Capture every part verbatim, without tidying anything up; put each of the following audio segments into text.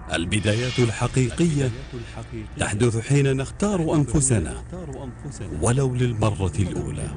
البدايات الحقيقية تحدث حين نختار أنفسنا ولو للمرة الأولى.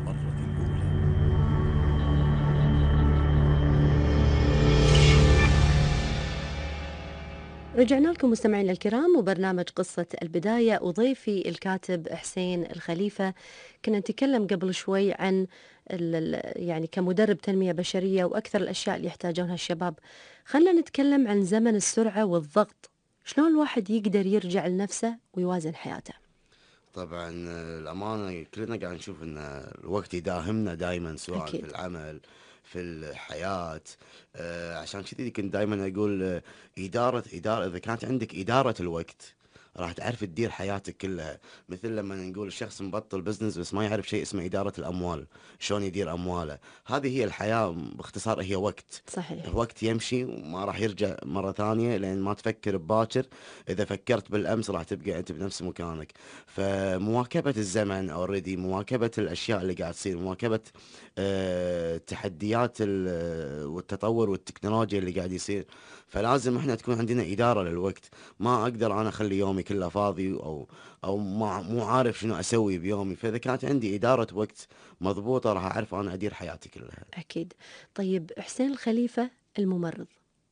رجعنا لكم مستمعينا الكرام وبرنامج قصة البداية، وضيفي الكاتب حسين الخليفة. كنا نتكلم قبل شوي عن يعني كمدرب تنمية بشرية وأكثر الأشياء اللي يحتاجونها الشباب. خلنا نتكلم عن زمن السرعة والضغط، شلون الواحد يقدر يرجع لنفسه ويوازن حياته. طبعا الأمانة كلنا قاعد نشوف أن الوقت يداهمنا دائما، سواء أكيد. في العمل في الحياة. آه عشان كذي كنت دائما أقول آه، إدارة إدارة إذا كانت عندك إدارة الوقت راح تعرف تدير حياتك كلها. مثل لما نقول الشخص مبطل بزنس بس ما يعرف شيء اسمه إدارة الأموال، شلون يدير أمواله. هذه هي الحياة باختصار، هي وقت. صحيح. وقت يمشي وما راح يرجع مرة ثانية، لأن ما تفكر بباكر. إذا فكرت بالأمس راح تبقى أنت بنفس مكانك. فمواكبة الزمن اوريدي، مواكبة الأشياء اللي قاعد تصير، مواكبة آه، تحديات ال- والتطور والتكنولوجيا اللي قاعد يصير. فلازم احنا تكون عندنا إدارة للوقت. ما أقدر أنا أخلي يومي كله فاضي أو أو ما مو عارف شنو أسوي بيومي. فإذا كانت عندي إدارة وقت مضبوطة راح أعرف أنا أدير حياتي كلها. أكيد. طيب حسين الخليفة الممرض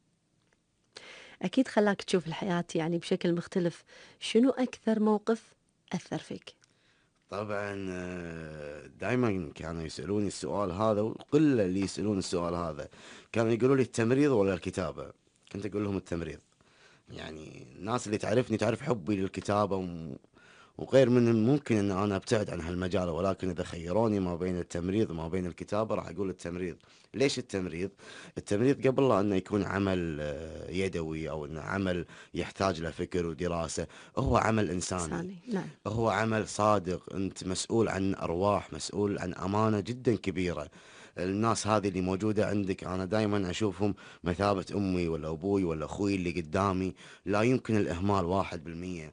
أكيد خلاك تشوف الحياة يعني بشكل مختلف. شنو أكثر موقف أثر فيك؟ طبعا دائما كانوا يسألوني السؤال هذا، وقلة اللي يسألون السؤال هذا. كانوا يقولوا لي التمريض ولا الكتابة؟ كنت أقول لهم التمريض. يعني الناس اللي تعرفني تعرف حبي للكتابة و... وغير من ممكن ان انا ابتعد عن هالمجال، ولكن اذا خيروني ما بين التمريض وما بين الكتابة راح اقول التمريض. ليش التمريض؟ التمريض قبل لا انه يكون عمل آه، يدوي او انه عمل يحتاج له فكر ودراسة، هو عمل انساني. ثاني. نعم. هو عمل صادق، انت مسؤول عن ارواح، مسؤول عن امانة جدا كبيرة. الناس هذه اللي موجودة عندك أنا دائما أشوفهم مثابة أمي ولا أبوي ولا أخوي اللي قدامي. لا يمكن الإهمال واحد بالمية.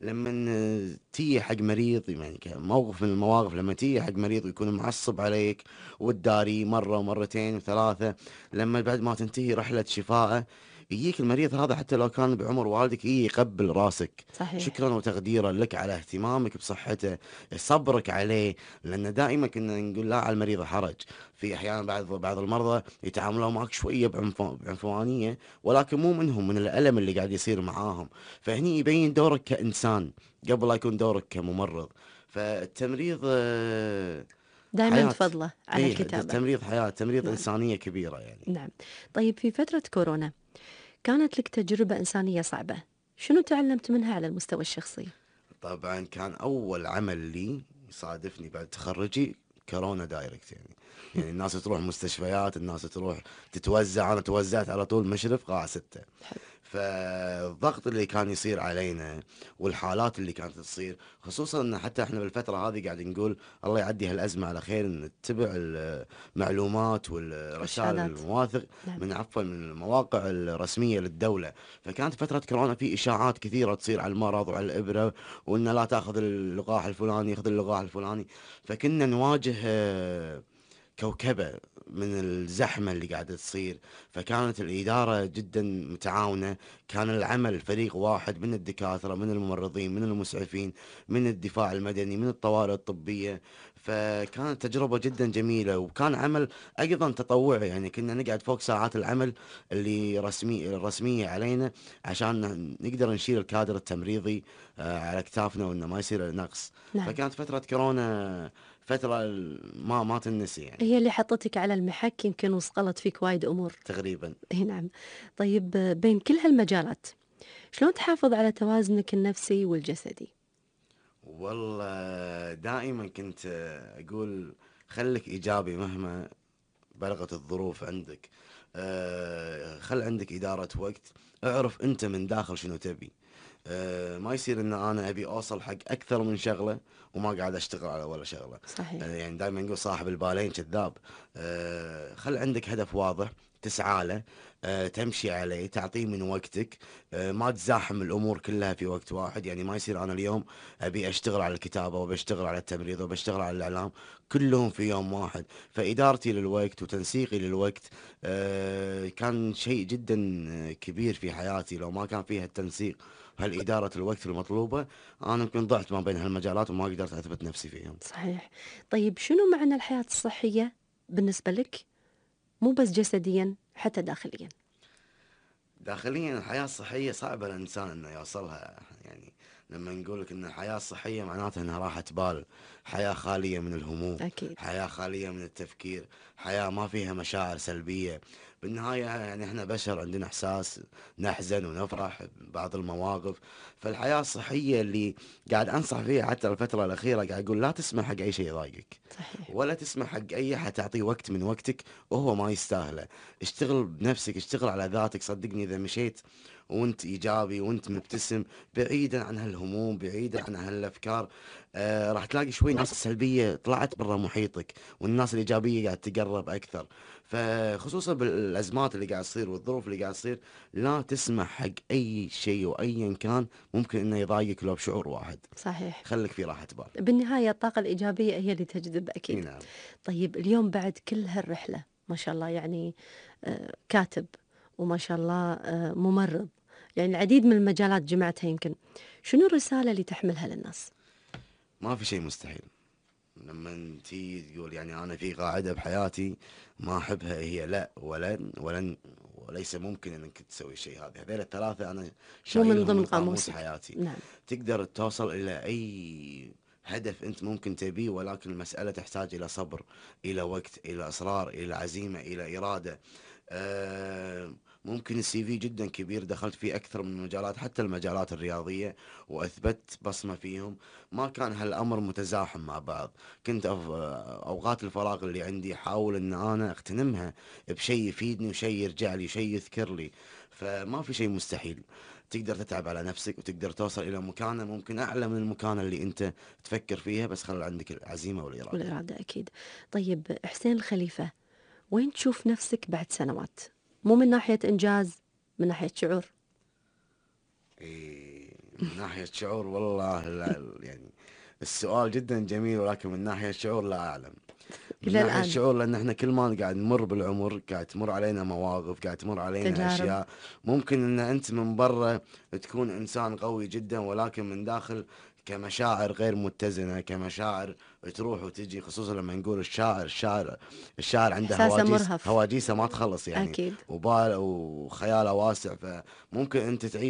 لما تيجي حق مريض، يعني موقف من المواقف، لما تيجي حق مريض ويكون معصب عليك وتداري مرة ومرتين وثلاثة، لما بعد ما تنتهي رحلة شفائه يجيك المريض هذا حتى لو كان بعمر والدك يجي يقبل راسك صحيح. شكرا وتقديرا لك على اهتمامك بصحته، صبرك عليه. لأن دائما كنا نقول لا على المريض حرج. في احيانا بعض بعض المرضى يتعاملون معك شويه بعنف- بعنفوانيه، ولكن مو منهم، من الالم اللي قاعد يصير معاهم. فهني يبين دورك كانسان قبل لا يكون دورك كممرض. فالتمريض آه، دائما حياه. تفضله على اي الكتابة. التمريض حياه، تمريض نعم. انسانيه كبيره يعني. نعم. طيب في فترة كورونا كانت لك تجربة إنسانية صعبة، شنو تعلمت منها على المستوى الشخصي؟ طبعا كان اول عمل لي يصادفني بعد تخرجي كورونا دايركت يعني. يعني الناس تروح مستشفيات، الناس تروح تتوزع، انا توزعت على طول مشرف قاعة ستة. حلو. فالضغط اللي كان يصير علينا والحالات اللي كانت تصير، خصوصا ان حتى احنا بالفتره هذه قاعد نقول الله يعدي هالازمه على خير، نتبع المعلومات والرسائل إرشادات. المواثق نعم. من عفوا من المواقع الرسميه للدوله. فكانت فتره كورونا في اشاعات كثيره تصير على المرض وعلى الابره، وان لا تاخذ اللقاح الفلاني، خذ اللقاح الفلاني. فكنا نواجه آه، كوكبة من الزحمة اللي قاعدة تصير. فكانت الإدارة جدا متعاونة. كان العمل فريق واحد من الدكاترة، من الممرضين، من المسعفين، من الدفاع المدني، من الطوارئ الطبية. فكانت تجربة جدا جميلة، وكان عمل أيضا تطوعي. يعني كنا نقعد فوق ساعات العمل اللي رسمي الرسمية علينا عشان نقدر نشيل الكادر التمريضي آه، على أكتافنا وإنه ما يصير نقص. نعم. فكانت فترة كورونا فترة ما ما تنسي يعني. هي اللي حطتك على المحك، يمكن وصقلت فيك وايد أمور. تقريبا. اي نعم. طيب بين كل هالمجالات شلون تحافظ على توازنك النفسي والجسدي؟ والله دائما كنت أقول خليك إيجابي مهما بلغت الظروف عندك. أه خل عندك إدارة وقت. اعرف أنت من داخل شنو تبي. أه ما يصير ان انا ابي اوصل حق اكثر من شغله وما قاعد اشتغل على ولا شغله. صحيح. أه يعني دائما نقول صاحب البالين كذاب. أه خل عندك هدف واضح، تسعى له، آه، تمشي عليه، تعطيه من وقتك، آه، ما تزاحم الامور كلها في وقت واحد. يعني ما يصير انا اليوم ابي اشتغل على الكتابه وبشتغل على التمريض وبشتغل على الاعلام كلهم في يوم واحد. فادارتي للوقت وتنسيقي للوقت آه، كان شيء جدا آه، كبير في حياتي. لو ما كان فيها التنسيق وهالإدارة الوقت المطلوبة، أنا يمكن ضعت ما بين هالمجالات وما قدرت أثبت نفسي فيهم. صحيح. طيب شنو معنى الحياة الصحية بالنسبة لك؟ مو بس جسديا، حتى داخليا. داخليا الحياة الصحية صعبة الإنسان إنه يوصلها. يعني لما نقول لك إن الحياة الصحية معناتها إنها راحة بال، حياة خالية من الهموم، أكيد. حياة خالية من التفكير، حياة ما فيها مشاعر سلبية. بالنهاية يعني إحنا بشر عندنا إحساس، نحزن ونفرح ببعض المواقف. فالحياة الصحية اللي قاعد أنصح فيها حتى الفترة الأخيرة، قاعد أقول لا تسمح حق أي شيء يضايقك، صحيح. ولا تسمح حق أي أحد تعطيه وقت من وقتك وهو ما يستاهله. اشتغل بنفسك، اشتغل على ذاتك. صدقني إذا مشيت وانت ايجابي وانت مبتسم بعيدا عن هالهموم، بعيدا عن هالافكار، آه راح تلاقي شوي ناس سلبيه طلعت برا محيطك، والناس الايجابيه قاعد تقرب اكثر. فخصوصا بالازمات اللي قاعد تصير والظروف اللي قاعد تصير، لا تسمح حق اي شيء وايا كان ممكن انه يضايقك لو بشعور واحد. صحيح. خليك في راحه بال. بالنهاية الطاقة الإيجابية هي اللي تجذب اي أكيد. نعم. طيب اليوم بعد كل هالرحلة ما شاء الله، يعني آه، كاتب، وما شاء الله آه، ممرض، يعني العديد من المجالات جمعتها يمكن. شنو الرسالة اللي تحملها للناس؟ ما في شيء مستحيل. لما تيجي تقول يعني انا في قاعده بحياتي ما احبها، هي لا ولن ولن وليس ممكن انك تسوي الشيء هذا. هذول الثلاثه انا مو من شايلهم ضمن من قاموس قاموسك. حياتي. نعم. تقدر توصل الى اي هدف انت ممكن تبيه، ولكن المساله تحتاج الى صبر، الى وقت، الى اصرار، الى عزيمه، الى اراده. آه، ممكن السي في جدا كبير، دخلت فيه اكثر من مجالات حتى المجالات الرياضيه واثبت بصمه فيهم. ما كان هالامر متزاحم مع بعض. كنت أف... اوقات الفراغ اللي عندي احاول ان انا اغتنمها بشيء يفيدني وشيء يرجع لي، شيء يذكر لي. فما في شيء مستحيل. تقدر تتعب على نفسك وتقدر توصل الى مكانه ممكن اعلى من المكانه اللي انت تفكر فيها، بس خلي عندك العزيمه والاراده. والإرادة أكيد. طيب حسين الخليفة، وين تشوف نفسك بعد سنوات؟ مو من ناحية إنجاز، من ناحية شعور. إيه، من ناحية شعور والله لا يعني السؤال جدا جميل، ولكن من ناحية شعور لا أعلم. من إلى ناحية الآن. شعور لأن احنا كل ما قاعد نمر بالعمر قاعد تمر علينا مواقف، قاعد تمر علينا تجارب. أشياء. ممكن أن أنت من برا تكون إنسان قوي جدا، ولكن من داخل كمشاعر غير متزنة، كمشاعر تروح وتجي. خصوصا لما نقول الشاعر الشاعر الشاعر عنده إحساسه هواجيس، مرهف. هواجيسه ما تخلص يعني، أكيد. وبال وخياله واسع. فممكن أنت تعيش